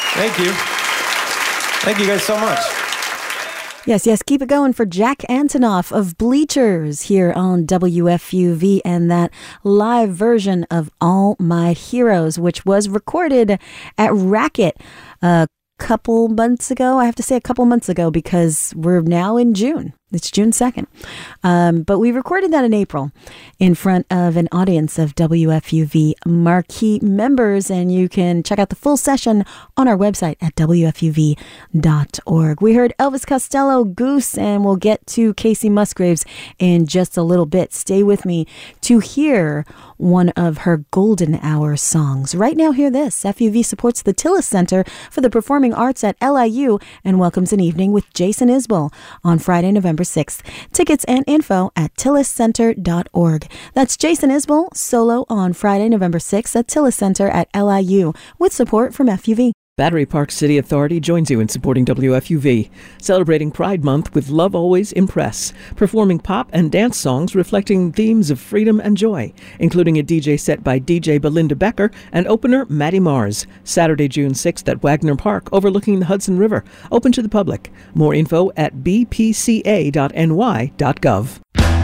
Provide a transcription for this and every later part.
Thank you. Thank you guys so much. Yes, keep it going for Jack Antonoff of Bleachers here on WFUV and that live version of All My Heroes, which was recorded at Racket a couple months ago. I have to say a couple months ago because we're now in June. It's June 2nd. But we recorded that in April in front of an audience of WFUV marquee members, and you can check out the full session on our website at WFUV.org. We heard Elvis Costello, Goose, and we'll get to Casey Musgraves in just a little bit. Stay with me to hear one of her golden hour songs. Right now, hear this. FUV supports the Tillis Center for the Performing Arts at LIU and welcomes an evening with Jason Isbell on Friday, November 6th. Tickets and info at tilliscenter.org. That's Jason Isbell solo on Friday, November 6th at Tillis Center at LIU with support from FUV. Battery Park City Authority joins you in supporting WFUV, celebrating Pride Month with Love Always Impress, performing pop and dance songs reflecting themes of freedom and joy, including a DJ set by DJ Belinda Becker and opener Maddie Mars, Saturday, June 6th at Wagner Park, overlooking the Hudson River, open to the public. More info at bpca.ny.gov.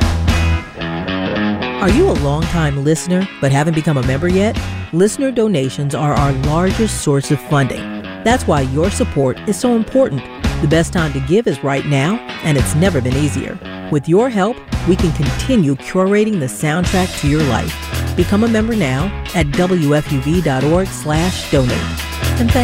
Are you a longtime listener but haven't become a member yet? Listener donations are our largest source of funding. That's why your support is so important. The best time to give is right now, and it's never been easier. With your help, we can continue curating the soundtrack to your life. Become a member now at WFUV.org/donate. And thanks.